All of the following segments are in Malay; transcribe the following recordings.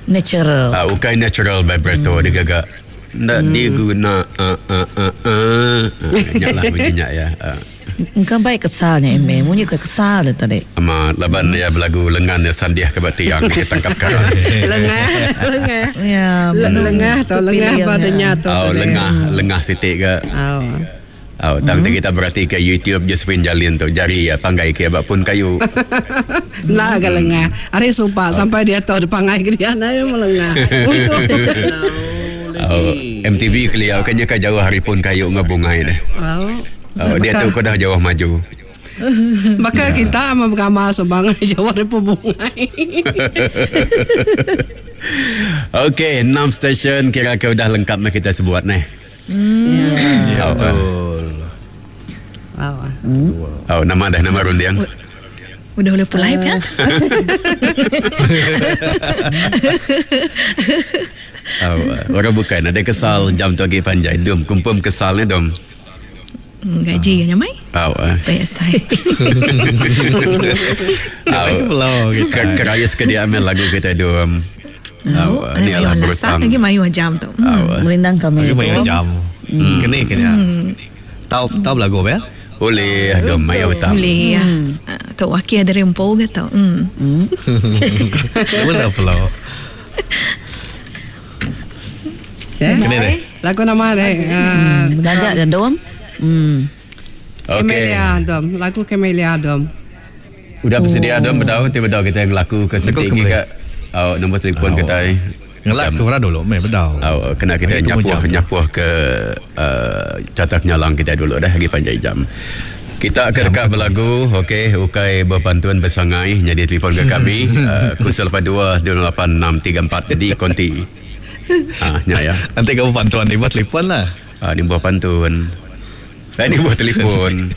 Natural. Ukai natural vibrato dia gagak. Ndak diguna nyala bunyinya ya. Engkau baik kesalnya eme, munyi ke kesal tadi. Ama laban ya belagu lengan ya sandiah ke bati yang ditangkap karang. Lengah. Ya, Lengah badannya tu. Lengah sitik ke. Tang kita berarti ke YouTube je spin jalin tu jari ya panggai ke pun kayu. Nah ke lengah. Hari sumpah sampai dia tahu depangai ke dia na melengah. MTV keliau kanya ka jauh hari pun kayu ngabungai deh. Dia tahu kau dah jauh maju. Maka kita mengamal sebangai jauh dari pembungai. Okey, 6 stesen kira-kira dah lengkap nak kita sebuat nih. Nama rundiang. Udah mulai live ya. Orang bukan ada kesal jam tu lagi panjang dom kumpul kesalnya dom. Gaji kan nyamai? Bayar saya. Keraya sekedia ambil lagu kita dom. Ni adalah berusang. Lagi mayu jam tu. Melindang kami. Lagi mayu jam. Kena. Tahu lagu apa ya? Boleh dom mayu betul. Boleh ya. Tahu wakil ada rempo ke tau. Boleh pulau. Kena deh. Lagu nama deh. Gajak dan dom. Camellia Dom. Lagu Camellia Dom. Udah bersedia dom bedau tiba-tiba kita yang laku ke setting ke. Nombor telefon kita. Ngelak ke mana dulu? Bedau. Kena kita nyapuh ke catat nyalang kita dulu dah lagi panjang jam. Kita akan dekat berlagu. Okey, ukai berbantuan bersangai jadi telefon ke kami 082-208-634 di konti. Ya. Nanti kamu bantuan dia buat telefon lah. Dia buat pantun. Ini buat telefon.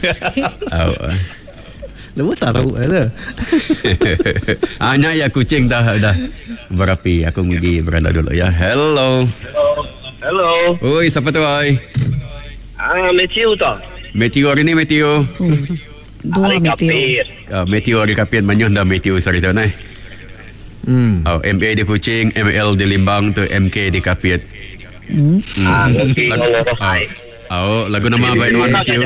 Lepas taruh ada. Hanya ya kucing dah berapi. Aku pergi beranda dulu ya. Hello. Oi, siapa tu ai? Matthew tu. Matthew hari ni Matthew. Dua Matthew. Matthew hari kapien manyuh dah Matthew sari tu nai. MA di Kuching, ML di Limbang tu MK di Kapiat. Lagu nama apa ini Matthew?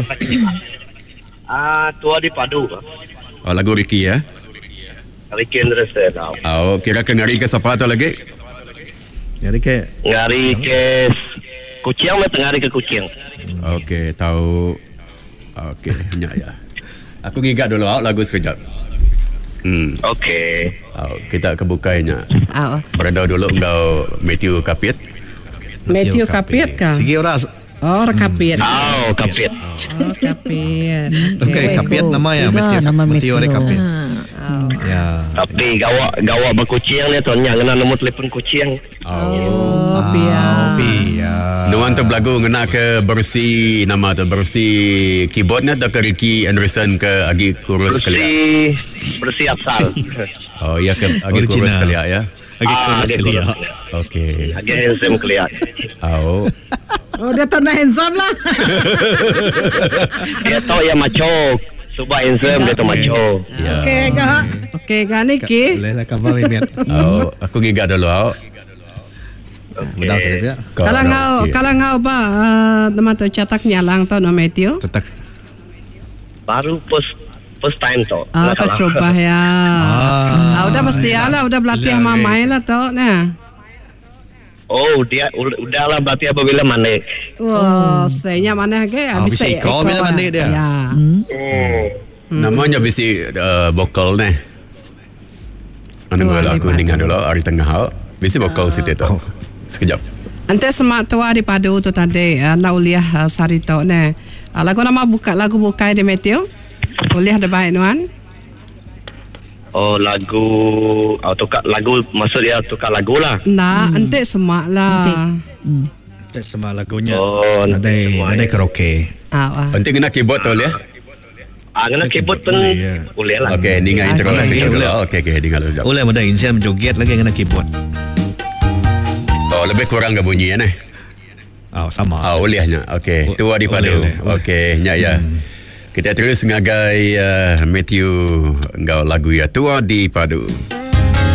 Tua di Padu. Lagu Ricky ya. Ricky Andresen. Kira ke ngari ke siapa tu lagi? Ngari ke Kucing atau ngari ke Kucing? Okey, tahu. Okey, ya. Aku gigat dulu lagu sekejap. Okey. Kita kebukainya. Berada dulu engkau Matthew Kapiat. Matthew Kapiat kah? Segi orang. Kapiat. Kapiat. Kapiat. Okey, Kapiat nama ya Matthew ada Kapiat. Ya. Tapi gawak berkucing ni tuan yang kena nombor telefon kucing. Biar. Nuan tu belagu kena ke bersih nama tu bersih keyboardnya atau ke Ricky Anderson ke Agi kurus sekali. Bersih asal. Ya ke Agi kurus sekali ya. Agi kurus sekali ya. Okey. Agi handsome sekali. Dia tak nak handsome lah. Dia tahu yang macho. Subah handsome dia tu macho. Okey kah ni ke? Boleh lah kabar Mimet. Aku gigat dulu. Betul tak dia? Kalau ngau ba teman tu cetak nyalang tu nama Matthew. Cetak. Baru first time tu. Tak coba ya. Udah mesti lah, udah berlatih sama main lah tu nah. Dia udahlah berarti apabila manik. Saya mana ke? Bisa ikut bila manik dia. Ya. Namanya bisi vokal ni. Anu aku dengar dulu hari tengah. Bisi vokal situ tu. Sekejap. Ante semak tua di Padu tu tadi nak uliah sari tu ni. Lagu nama lagu bukai di Matthew. Uliah ada baik nuan. Tukar lagu maksudnya tukar lagu lah. Nah, ante semak lah. Ante semak lagunya. Ada karaoke. Ante kena keyboard tu ya. Kena keyboard pun boleh lah. Okey, dengar intro dulu. Okey, dengar dulu. Boleh mudah insan joget lagi kena keyboard. Lebih kurang ke bunyi ya ni? Sama. Olehnya. Okey, tua di Padu. Okey, ya. Kita terus ngagai Matthew engkau lagu ya tua di Padu.